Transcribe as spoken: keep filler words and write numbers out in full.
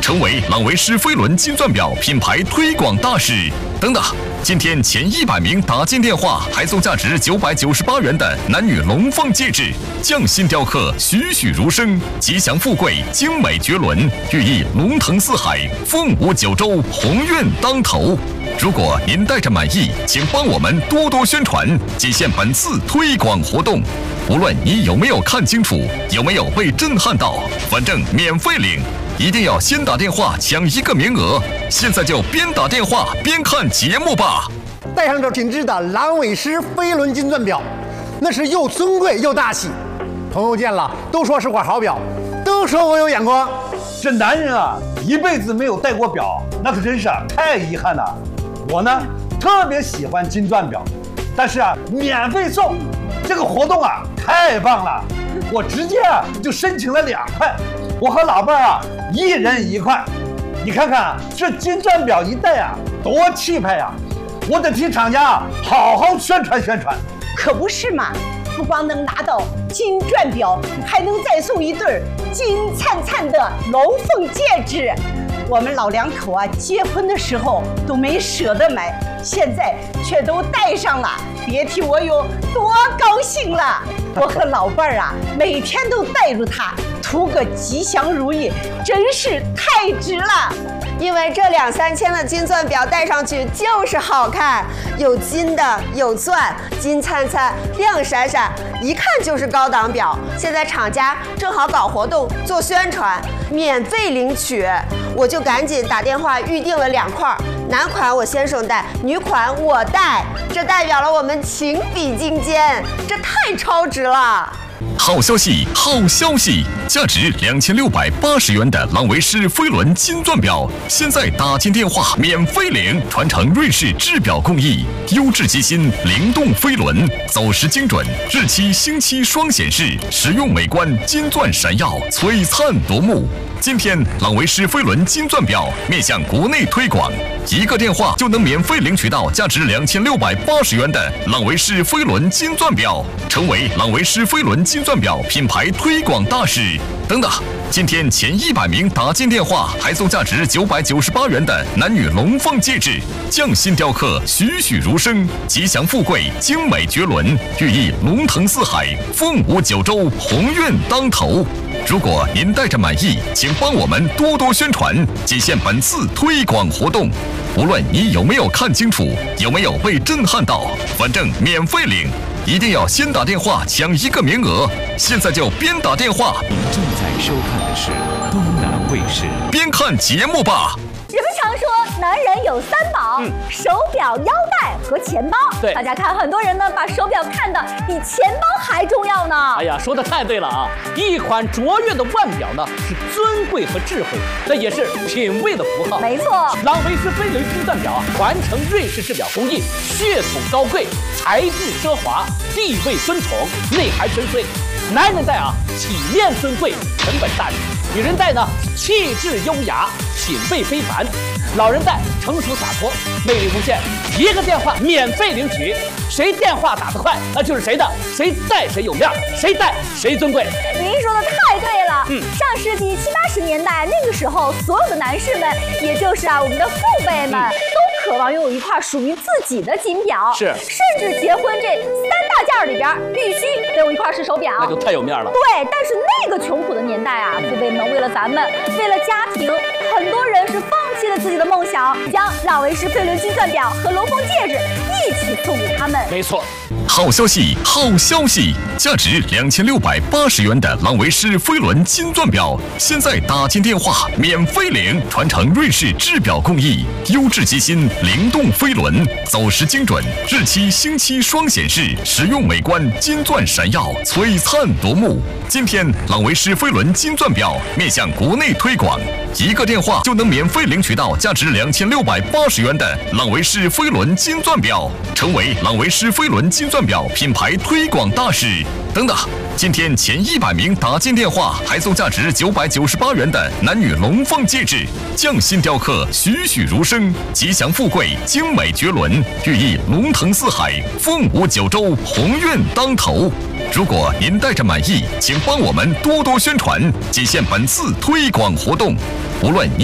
成为朗维诗飞轮金钻表品牌推广大使。等等，今天前一百名打进电话还送价值九百九十八元的男女龙凤戒指，匠心雕刻，栩栩如生，吉祥富贵，精美绝伦，寓意龙腾四海，凤舞九州，鸿运当头。如果您带着满意，请帮我们多多宣传，仅限本次推广活动。无论你有没有看清楚，有没有被震撼到，反正免费领。一定要先打电话抢一个名额，现在就边打电话边看节目吧。 戴上这品质的郎尾狮飞轮金钻表，那是又尊贵又大气。朋友见了都说是块好表，都说我有眼光。 这男人啊，一辈子没有戴过表，那可真是啊太遗憾了。我呢，特别喜欢金钻表，但是啊，免费送，这个活动啊太棒了，我直接啊就申请了两块。我和老伴儿啊，一人一块。你看看这金钻表一戴啊，多气派呀！我得替厂家啊好好宣传宣传。 可不是嘛，不光能拿到金钻表，还能再送一对金灿灿的龙凤戒指。我们老两口啊，结婚的时候都没舍得买，现在却都戴上了，别提我有多高兴了。我和老伴儿啊，每天都带着它，图个吉祥如意，真是太值了。 因为这两三千的金钻表戴上去就是好看，有金的，有钻，金灿灿，亮闪闪，一看就是高档表。现在厂家正好搞活动做宣传，免费领取，我就赶紧打电话预定了两块，男款我先生戴，女款我戴，这代表了我们情比金坚，这太超值了。 好消息，好消息！价值两千六百八十元的朗维诗飞轮金钻表，现在打进电话免费领，传承瑞士制表工艺，优质机芯，灵动飞轮，走时精准，日期星期双显示，实用美观，金钻闪耀，璀璨夺目。今天朗维诗飞轮金钻表面向国内推广，一个电话就能免费领取到价值两千六百八十元的朗维诗飞轮金钻表，成为朗维诗飞轮金钻表品牌推广大使。等等，今天前一百名打进电话还送价值九百九十八元的男女龙凤戒指，匠心雕刻，栩栩如生，吉祥富贵，精美绝伦，寓意龙腾四海，凤舞九州，鸿运当头。如果您带着满意，请帮我们多多宣传，仅限本次推广活动。无论你有没有看清楚，有没有被震撼到，反正免费领。一定要先打电话抢一个名额，现在就边打电话。 您正在收看的是东南卫视， 边看节目吧。 人们常说男人有三宝，嗯、手表、腰带和钱包。 对， 大家看，很多人呢把手表看得比钱包还重要呢。 哎呀，说的太对了啊！一款卓越的腕表呢，是尊贵和智慧，那也是品味的符号。 没错， 朗维诗飞轮金钻表啊，传承瑞士制表工艺，血统高贵，材质奢华，地位尊崇，内涵深邃。男人戴啊，体面尊贵，成本大气；女人戴呢，气质优雅，品味非凡；老人戴成熟洒脱，魅力无限。一个电话免费领取，谁电话打得快，那就是谁的，谁戴谁有面，谁戴谁尊贵。 您说的太对了。嗯，上世纪七八十年代那个时候，所有的男士们，也就是啊我们的父辈们，嗯、都渴望拥有一块属于自己的金表， 是， 甚至结婚这三大件里边必须得有一块是手表， 那就太有面了。 对，但是那个穷苦的年代啊，父辈们为了咱们，为了家庭，很多人是放弃了自己的梦想，将朗维诗飞轮金钻表和龙凤戒指一起送给他们。 没错。 好消息，好消息！价值两千六百八十元的朗维诗飞轮金钻表，现在打进电话免费领，传承瑞士制表工艺，优质机芯，灵动飞轮，走时精准，日期星期双显示，实用美观，金钻闪耀，璀璨夺目。今天朗维诗飞轮金钻表面向国内推广，一个电话就能免费领取到价值两千六百八十元的朗维诗飞轮金钻表，成为朗维诗飞轮金钻表品牌推广大使。等等，今天前一百名打进电话还送价值九百九十八元的男女龙凤戒指，匠心雕刻，栩栩如生，吉祥富贵，精美绝伦，寓意龙腾四海，凤舞九州，鸿运当头。如果您带着满意，请帮我们多多宣传，仅限本次推广活动。无论你